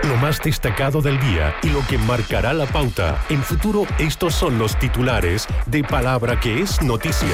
Lo más destacado del día y lo que marcará la pauta. En Futuro, estos son los titulares de Palabra que es noticia.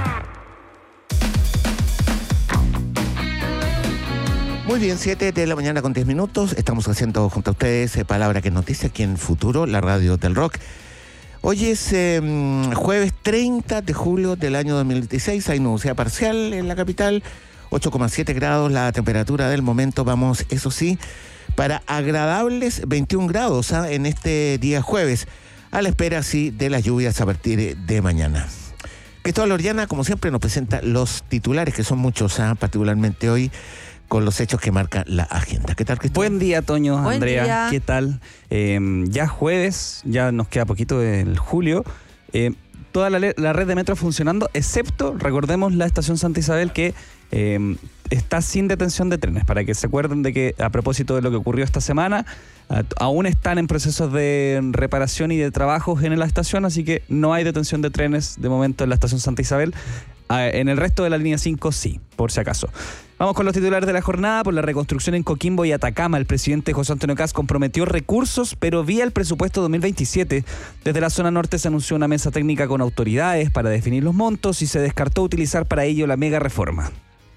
Muy bien, 7 de la mañana con 10 minutos. Estamos haciendo junto a ustedes Palabra que es noticia aquí en Futuro, la radio del rock. Hoy es jueves 30 de julio del año 2016. Hay nubosidad parcial en la capital, 8,7 grados la temperatura del momento. Vamos, eso sí, para agradables 21 grados en este día jueves, a la espera, sí, de las lluvias a partir de mañana. Cristóbal Orellana, como siempre, nos presenta los titulares, que son muchos, particularmente hoy, con los hechos que marca la agenda. ¿Qué tal, Cristóbal? Buen día, Toño, Buen Andrea. día. ¿Qué tal? Ya jueves, ya nos queda poquito del julio. Toda la red de metro funcionando, excepto, recordemos, la estación Santa Isabel, que está sin detención de trenes. Para que se acuerden de que, a propósito de lo que ocurrió esta semana, aún están en procesos de reparación y de trabajos en la estación, así que no hay detención de trenes de momento en la estación Santa Isabel. En el resto de la línea 5 sí, por si acaso. Vamos con los titulares de la jornada. Por la reconstrucción en Coquimbo y Atacama, el presidente José Antonio Kast comprometió recursos, pero vía el presupuesto 2027. Desde la zona norte se anunció una mesa técnica con autoridades para definir los montos y se descartó utilizar para ello la mega reforma.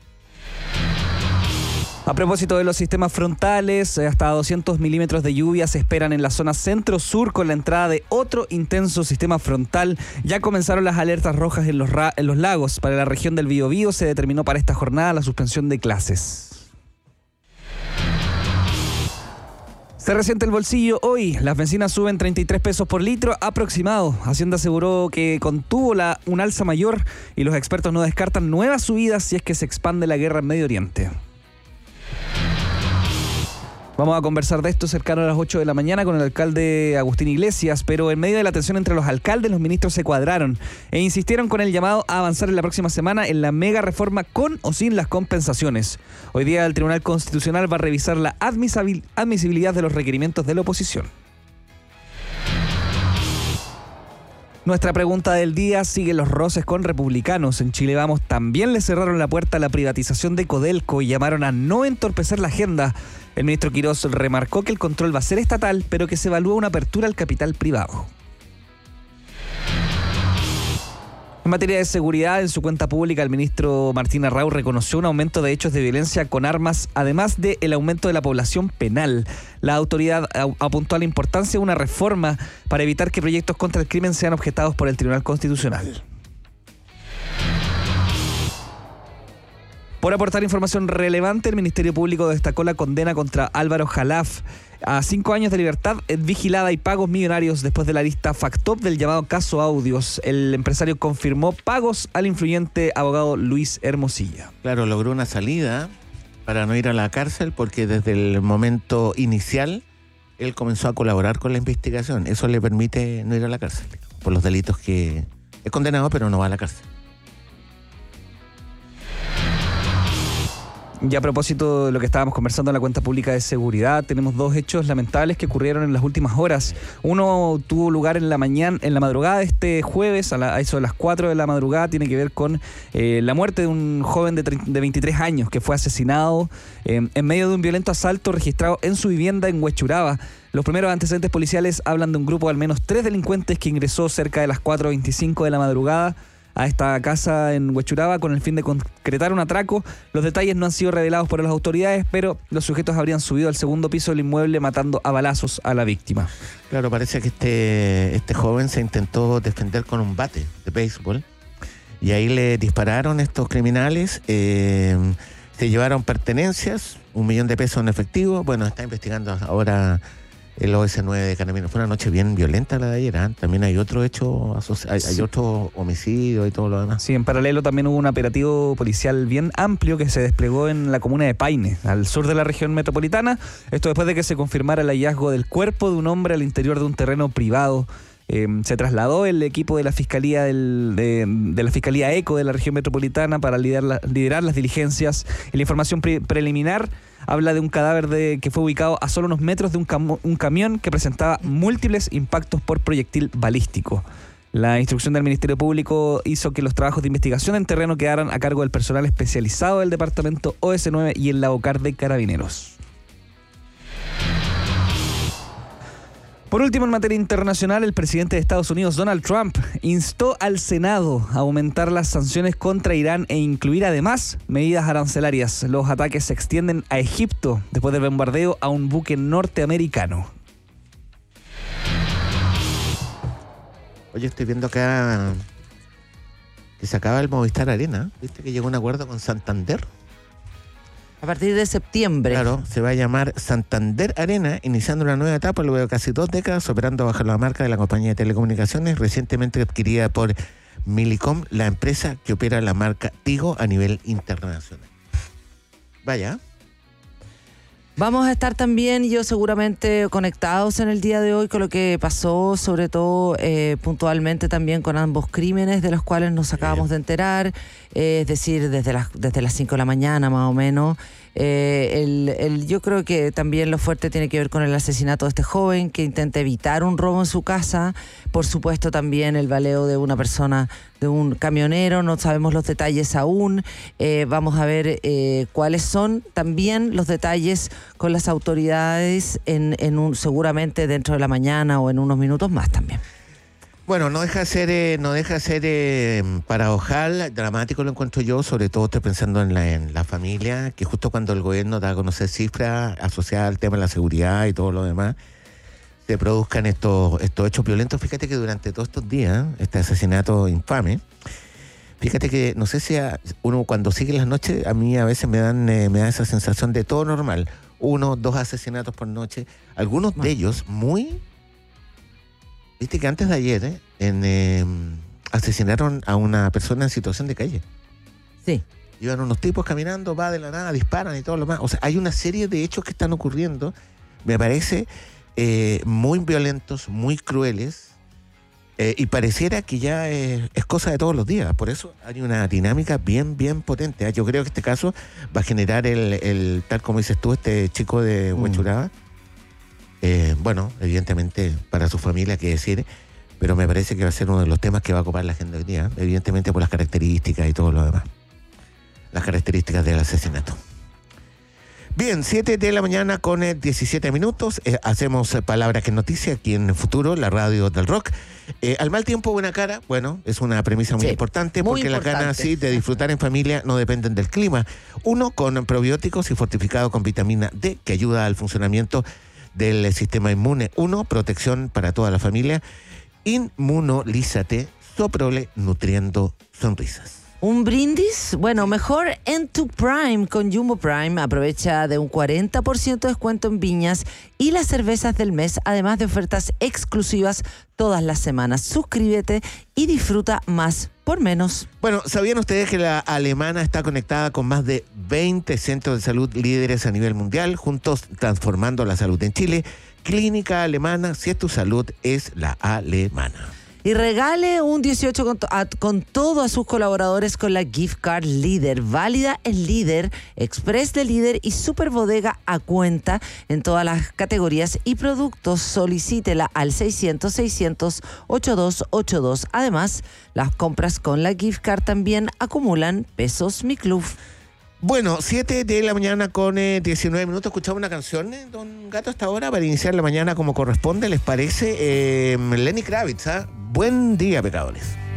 A propósito de los sistemas frontales, hasta 200 milímetros de lluvia se esperan en la zona centro-sur con la entrada de otro intenso sistema frontal. Ya comenzaron las alertas rojas en los lagos. Para la región del Biobío se determinó para esta jornada la suspensión de clases. Se resiente el bolsillo hoy. Las bencinas suben 33 pesos por litro aproximado. Hacienda aseguró que contuvo un alza mayor y los expertos no descartan nuevas subidas si es que se expande la guerra en Medio Oriente. Vamos a conversar de esto cercano a las 8 de la mañana con el alcalde Agustín Iglesias, pero en medio de la tensión entre los alcaldes, los ministros se cuadraron e insistieron con el llamado a avanzar en la próxima semana en la mega reforma con o sin las compensaciones. Hoy día el Tribunal Constitucional va a revisar la admisibilidad de los requerimientos de la oposición. Nuestra pregunta del día: sigue los roces con republicanos. En Chile Vamos también le cerraron la puerta a la privatización de Codelco y llamaron a no entorpecer la agenda. El ministro Quirós remarcó que el control va a ser estatal, pero que se evalúa una apertura al capital privado. En materia de seguridad, en su cuenta pública, el ministro Martín Arrau reconoció un aumento de hechos de violencia con armas, además del aumento de la población penal. La autoridad apuntó a la importancia de una reforma para evitar que proyectos contra el crimen sean objetados por el Tribunal Constitucional. Por aportar información relevante, el Ministerio Público destacó la condena contra Álvaro Jalaf a 5 años de libertad vigilada y pagos millonarios después de la lista FACTOP del llamado caso Audios. El empresario confirmó pagos al influyente abogado Luis Hermosilla. Claro, logró una salida para no ir a la cárcel porque desde el momento inicial él comenzó a colaborar con la investigación. Eso le permite no ir a la cárcel por los delitos que es condenado, pero no va a la cárcel. Y a propósito de lo que estábamos conversando en la cuenta pública de seguridad, tenemos 2 hechos lamentables que ocurrieron en las últimas horas. Uno tuvo lugar en la madrugada de este jueves, a eso de las 4 de la madrugada. Tiene que ver con la muerte de un joven de 23 años que fue asesinado en medio de un violento asalto registrado en su vivienda en Huechuraba. Los primeros antecedentes policiales hablan de un grupo de al menos 3 delincuentes que ingresó cerca de las 4:25 de la madrugada a esta casa en Huechuraba con el fin de concretar un atraco. Los detalles no han sido revelados por las autoridades, pero los sujetos habrían subido al segundo piso del inmueble matando a balazos a la víctima. Claro, parece que este joven se intentó defender con un bate de béisbol y ahí le dispararon estos criminales, se llevaron pertenencias, 1 millón de pesos en efectivo. Bueno, está investigando ahora el OS9 de Carabineros. Fue una noche bien violenta la de ayer, ¿eh? También hay otro hecho, hay otro homicidio y todo lo demás. Sí, en paralelo también hubo un operativo policial bien amplio que se desplegó en la comuna de Paine, al sur de la región metropolitana. Esto después de que se confirmara el hallazgo del cuerpo de un hombre al interior de un terreno privado. Se trasladó el equipo de la Fiscalía de la Fiscalía ECO de la región metropolitana para liderar las diligencias. Y la información preliminar habla de un cadáver que fue ubicado a solo unos metros de un camión que presentaba múltiples impactos por proyectil balístico. La instrucción del Ministerio Público hizo que los trabajos de investigación en terreno quedaran a cargo del personal especializado del departamento OS9 y el Lavocar de Carabineros. Por último, en materia internacional, el presidente de Estados Unidos, Donald Trump, instó al Senado a aumentar las sanciones contra Irán e incluir además medidas arancelarias. Los ataques se extienden a Egipto después del bombardeo a un buque norteamericano. Oye, estoy viendo acá que se acaba el Movistar Arena. ¿Viste que llegó a un acuerdo con Santander? A partir de septiembre. Claro, se va a llamar Santander Arena, iniciando una nueva etapa luego de casi 2 décadas operando bajo la marca de la compañía de telecomunicaciones recientemente adquirida por Millicom, la empresa que opera la marca Tigo a nivel internacional. Vaya. Vamos a estar también, yo seguramente, conectados en el día de hoy con lo que pasó, sobre todo puntualmente también con ambos crímenes de los cuales nos acabamos de enterar, es decir, desde las 5 de la mañana más o menos. Yo creo que también lo fuerte tiene que ver con el asesinato de este joven que intenta evitar un robo en su casa. Por supuesto también el baleo de una persona, de un camionero, no sabemos los detalles aún. Vamos a ver cuáles son también los detalles con las autoridades seguramente dentro de la mañana o en unos minutos más también. Bueno, no deja de ser paradojal, dramático lo encuentro yo, sobre todo estoy pensando en la familia, que justo cuando el gobierno da a conocer cifras asociadas al tema de la seguridad y todo lo demás, se produzcan estos hechos violentos. Fíjate que durante todos estos días, este asesinato infame, fíjate que no sé si uno cuando sigue las noches, a mí a veces me da esa sensación de todo normal, 1, 2 asesinatos por noche, algunos de ellos muy... Viste que antes de ayer asesinaron a una persona en situación de calle. Sí. Iban unos tipos caminando, va de la nada, disparan y todo lo más. O sea, hay una serie de hechos que están ocurriendo, me parece, muy violentos, muy crueles, y pareciera que ya es cosa de todos los días. Por eso hay una dinámica bien, bien potente. Yo creo que este caso va a generar tal como dices tú, este chico de Huechuraba. Bueno, evidentemente para su familia, qué decir, pero me parece que va a ser uno de los temas que va a ocupar la agenda hoy día, evidentemente por las características y todo lo demás. Las características del asesinato. Bien, 7 de la mañana con 17 minutos. Hacemos Palabra que es Noticia aquí en Futuro, la radio del rock. Al mal tiempo, buena cara. Bueno, es una premisa muy importante porque las ganas de disfrutar en familia no dependen del clima. 1, con probióticos y fortificado con vitamina D, que ayuda al funcionamiento del sistema inmune. 1, protección para toda la familia. Inmunolízate, Soprole, nutriendo sonrisas. ¿Un brindis? Bueno, mejor en tu Prime con Jumbo Prime. Aprovecha de un 40% de descuento en viñas y las cervezas del mes, además de ofertas exclusivas todas las semanas. Suscríbete y disfruta más por menos. Bueno, ¿sabían ustedes que la alemana está conectada con más de 20 centros de salud líderes a nivel mundial, juntos transformando la salud en Chile? Clínica Alemana, si es tu salud, es la alemana. Y regale un 18 con todo a sus colaboradores con la Gift Card Líder, válida en Líder, Express de Líder y Super Bodega a cuenta en todas las categorías y productos. Solicítela al 600-600-8282. Además, las compras con la Gift Card también acumulan pesos Mi Club. Bueno, 7 de la mañana con 19 minutos. Escuchamos una canción, don Gato, hasta ahora, para iniciar la mañana como corresponde. ¿Les parece? Lenny Kravitz, ¿ah? Buen día, pecadores.